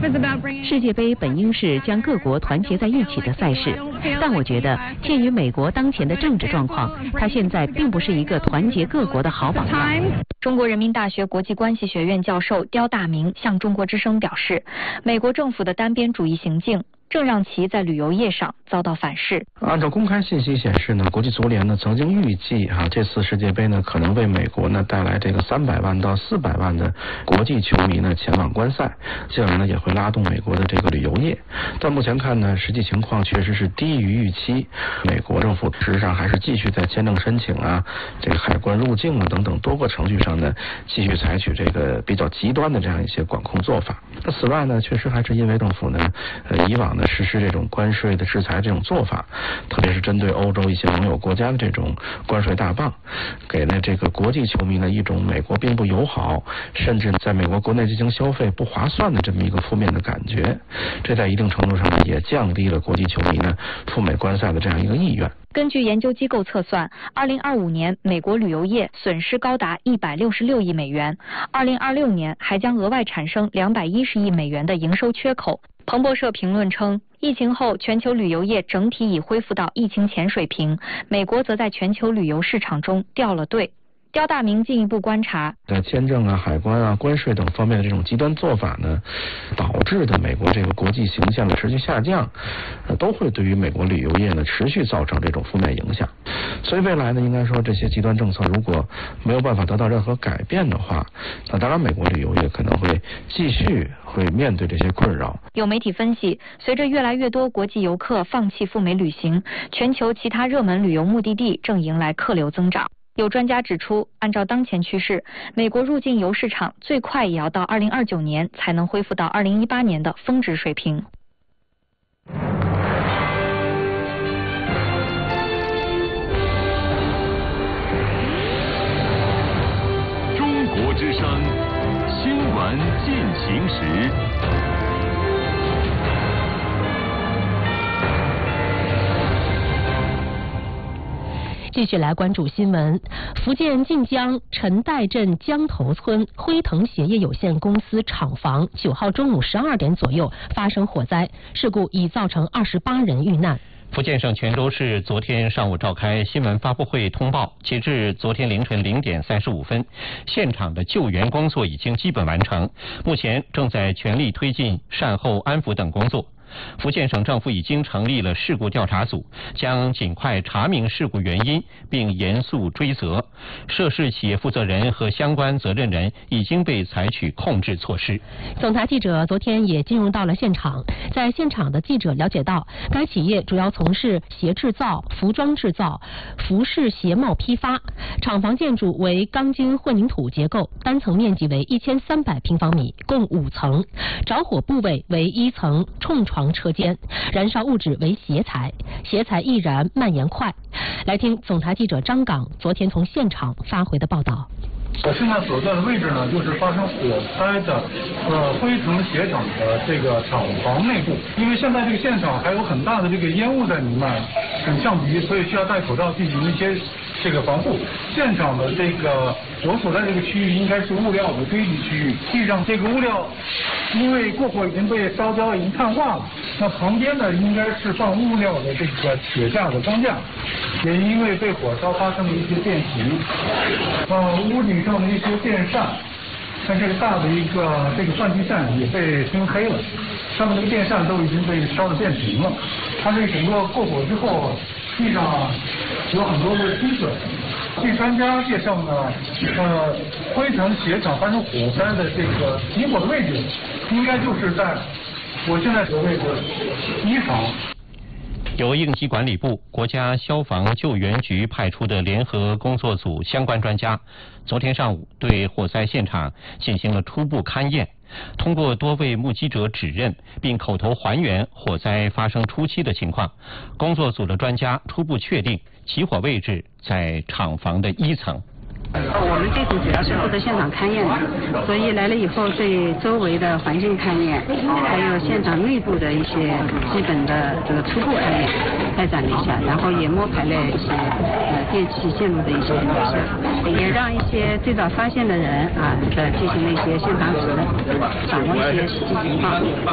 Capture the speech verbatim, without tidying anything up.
世界杯本应是将各国团结在一起的赛事，但我觉得鉴于美国当前的政治状况，它现在并不是一个团结各国的好榜样。 中国人民大学国际关系学院教授刁大明向中国之声表示，美国政府的单边主义行径正让其在旅游业上遭到反噬。 按照公开信息显示呢，国际足联呢曾经预计啊，这次世界杯呢可能为美国呢带来这个三百万到四百万的国际球迷呢前往观赛，进而呢也会拉动美国的这个旅游业。但目前看呢，实际情况确实是低于预期。美国政府事实上还是继续在签证申请啊、这个海关入境啊等等多个程序上呢，继续采取这个比较极端的这样一些管控做法。那此外呢，确实还是因为政府呢，呃以往呢实施这种关税的制裁这种做法，特别是针对欧洲一些盟友国家的这种关税大棒，给了这个国际球迷呢一种美国并不友好，甚至在美国国内进行消费不划算的这么一个负面的感觉。这在一定程度上呢也降低了国际球迷呢赴美观赛的这样一个意愿。 根据研究机构测算，二零二五年美国旅游业损失高达一百六十六亿美元，二零二六年还将额外产生两百一十亿美元的营收缺口。彭博社评论称，疫情后全球旅游业整体已恢复到疫情前水平，美国则在全球旅游市场中掉了队。刁大明进一步观察， 在签证啊、海关啊、关税等方面的这种极端做法呢，导致的美国这个国际形象的持续下降，呃，都会对于美国旅游业呢持续造成这种负面影响。所以未来呢，应该说这些极端政策如果没有办法得到任何改变的话，那当然美国旅游业可能会继续会面对这些困扰。 有媒体分析，随着越来越多国际游客放弃赴美旅行，全球其他热门旅游目的地正迎来客流增长。有专家指出，按照当前趋势，美国入境游市场最快也要到二零二九年才能恢复到二零一八年的峰值水平。 中国之声新闻进行时。 继续来关注新闻。福建晋江陈岱镇江头村辉腾鞋业有限公司厂房九号中午十二点左右发生火灾，事故已造成二十八人遇难。 福建省泉州市昨天上午召开新闻发布会通报，截至昨天凌晨零点三十五分，现场的救援工作已经基本完成，目前正在全力推进善后安抚等工作。福建省政府已经成立了事故调查组，将尽快查明事故原因，并严肃追责。涉事企业负责人和相关责任人已经被采取控制措施。 总台记者昨天也进入到了现场，在现场的记者了解到，该企业主要从事鞋制造、服装制造、服饰鞋帽批发，厂房建筑为钢筋混凝土结构，单层面积为一千三百平方米，共五层，着火部位为一层冲床车间，燃烧物质为鞋材，鞋材易燃蔓延快。来听总台记者张岗昨天从现场发回的报道。 我现在所在的位置呢，就是发生火灾的呃辉腾鞋厂的这个厂房内部。因为现在这个现场还有很大的这个烟雾在弥漫，很呛鼻，所以需要戴口罩进行一些这个防护。现场的这个我所在这个区域应该是物料的堆积区域，地上这个物料因为过火已经被烧焦，已经碳化了。那旁边呢，应该是放物料的这个铁架的钢架，也因为被火烧发生了一些变形。呃，屋顶上的一些电扇，像这个大的一个这个换气扇也被熏黑了，上面的电扇都已经被烧得变平了。它这整个过火之后，地上有很多的积水。据专家介绍呢，呃，辉腾鞋厂发生火灾的这个起火的位置，应该就是在我现在所位置一厂。 由应急管理部、国家消防救援局派出的联合工作组相关专家，昨天上午对火灾现场进行了初步勘验。通过多位目击者指认，并口头还原火灾发生初期的情况，工作组的专家初步确定起火位置在厂房的一层。 我们这组主要是负责现场勘验的，所以来了以后对周围的环境勘验，还有现场内部的一些基本的这个初步勘验开展了一下，然后也摸排了一些呃电气线路的一些模式，也让一些最早发现的人啊的进行了一些现场指认，掌握一些实际情况。